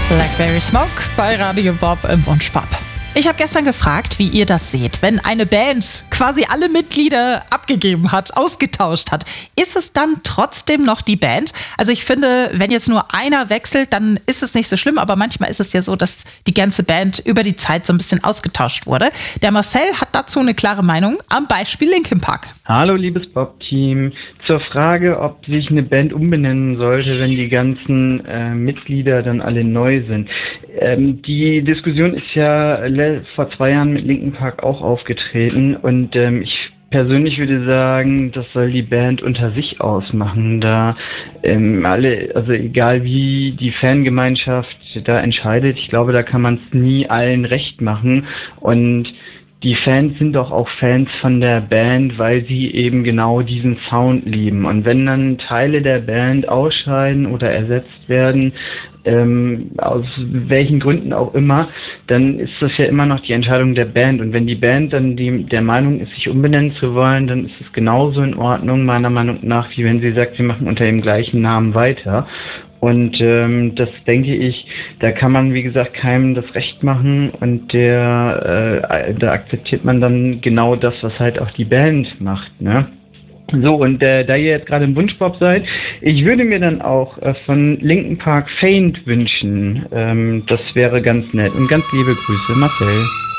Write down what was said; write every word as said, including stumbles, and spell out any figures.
Blackberry Smoke bei Radio Bob im Wunschpop. Ich habe gestern gefragt, wie ihr das seht, wenn eine Band quasi alle Mitglieder abgegeben hat, ausgetauscht hat. Ist es dann trotzdem noch die Band? Also ich finde, wenn jetzt nur einer wechselt, dann ist es nicht so schlimm, aber manchmal ist es ja so, dass die ganze Band über die Zeit so ein bisschen ausgetauscht wurde. Der Marcel hat dazu eine klare Meinung, am Beispiel Linkin Park. Hallo liebes Bob-Team. Zur Frage, ob sich eine Band umbenennen sollte, wenn die ganzen äh, Mitglieder dann alle neu sind. Ähm, die Diskussion ist ja vor zwei Jahren mit Linkin Park auch aufgetreten und ähm, ich persönlich würde sagen, das soll die Band unter sich ausmachen, da ähm, alle, also egal wie die Fangemeinschaft da entscheidet, ich glaube, da kann man es nie allen recht machen und die Fans sind doch auch Fans von der Band, weil sie eben genau diesen Sound lieben. Und wenn dann Teile der Band ausscheiden oder ersetzt werden, ähm, aus welchen Gründen auch immer, dann ist das ja immer noch die Entscheidung der Band. Und wenn die Band dann die, der Meinung ist, sich umbenennen zu wollen, dann ist es genauso in Ordnung, meiner Meinung nach, wie wenn sie sagt, wir machen unter dem gleichen Namen weiter. Und ähm, das denke ich, da kann man, wie gesagt, keinem das Recht machen und der äh, da akzeptiert man dann genau das, was halt auch die Band macht, ne? So, und äh, da ihr jetzt gerade im Wunschpop seid, ich würde mir dann auch äh, von Linkin Park Faint wünschen. Ähm, das wäre ganz nett. Und ganz liebe Grüße, Marcel.